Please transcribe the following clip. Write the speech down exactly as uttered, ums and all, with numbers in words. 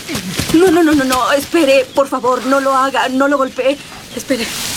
No, no, no, no, no. Espere, por favor, no lo haga. No lo golpee. Espere.